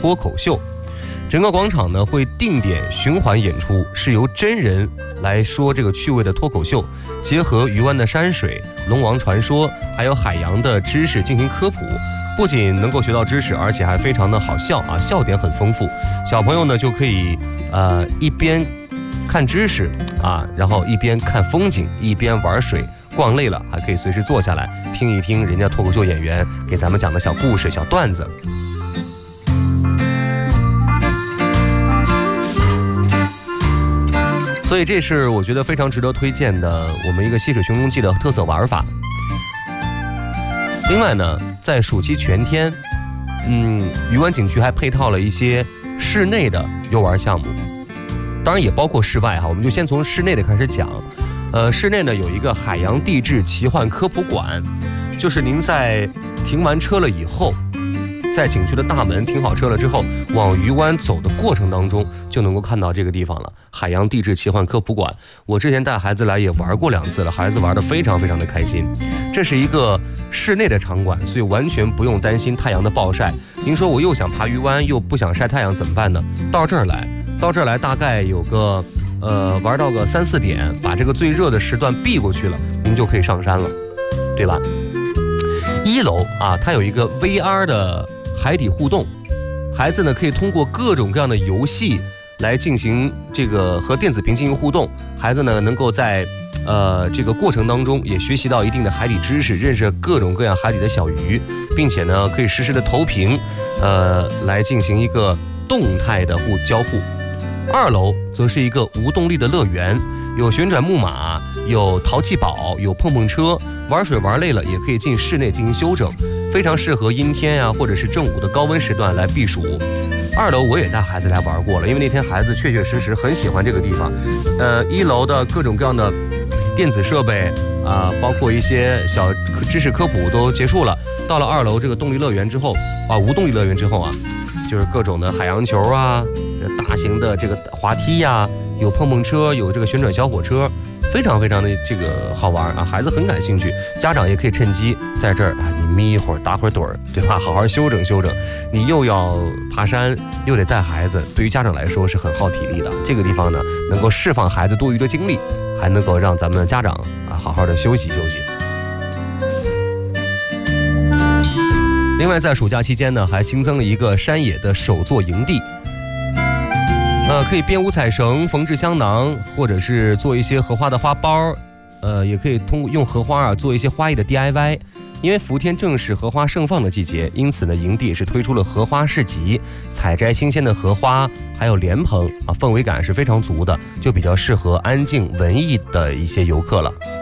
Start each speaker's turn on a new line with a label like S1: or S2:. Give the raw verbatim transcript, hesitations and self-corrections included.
S1: 脱口秀。整个广场呢会定点循环演出，是由真人来说这个趣味的脱口秀，结合鱼湾的山水、龙王传说，还有海洋的知识进行科普，不仅能够学到知识，而且还非常的好笑啊，笑点很丰富。小朋友呢就可以呃一边看知识啊，然后一边看风景，一边玩水。逛累了还可以随时坐下来听一听人家脱口秀演员给咱们讲的小故事、小段子。所以这是我觉得非常值得推荐的我们一个溪水寻龙记的特色玩法。另外呢，在暑期全天，嗯，鱼湾景区还配套了一些室内的游玩项目，当然也包括室外哈。我们就先从室内的开始讲。呃，室内呢有一个海洋地质奇幻科普馆，就是您在停完车了以后，在景区的大门停好车了之后，往鱼湾走的过程当中，就能够看到这个地方了。海洋地质奇幻科普馆，我之前带孩子来也玩过两次了，孩子玩得非常非常的开心。这是一个室内的场馆，所以完全不用担心太阳的暴晒。您说我又想爬鱼湾，又不想晒太阳怎么办呢？到这儿来，到这儿来大概有个。呃，玩到个三四点，把这个最热的时段避过去了，您就可以上山了，对吧？一楼啊，它有一个 V R 的海底互动，孩子呢可以通过各种各样的游戏来进行这个和电子屏进行互动，孩子呢能够在呃这个过程当中也学习到一定的海底知识，认识各种各样海底的小鱼，并且呢可以实时的投屏，呃来进行一个动态的互交互。二楼则是一个无动力的乐园，有旋转木马，有淘气堡，有碰碰车，玩水玩累了也可以进室内进行休整，非常适合阴天呀、啊、或者是正午的高温时段来避暑。二楼我也带孩子来玩过了，因为那天孩子确确实实很喜欢这个地方。呃，一楼的各种各样的电子设备啊、呃，包括一些小知识科普都结束了。到了二楼这个动力乐园之后啊，无动力乐园之后啊，就是各种的海洋球啊，大型的这个滑梯呀、啊，有碰碰车，有这个旋转小火车，非常非常的这个好玩啊，孩子很感兴趣，家长也可以趁机在这儿啊，你眯一会儿，打会儿盹儿，对吧？好好休整休整。你又要爬山，又得带孩子，对于家长来说是很耗体力的。这个地方呢，能够释放孩子多余的精力，还能够让咱们的家长啊好好的休息休息。另外，在暑假期间呢，还新增了一个山野的手作营地。呃，可以编五彩绳、缝制香囊，或者是做一些荷花的花苞，呃，也可以通过用荷花啊做一些花艺的 D I Y。因为伏天正是荷花盛放的季节，因此呢，营地也是推出了荷花市集，采摘新鲜的荷花，还有莲蓬啊，氛围感是非常足的，就比较适合安静文艺的一些游客了。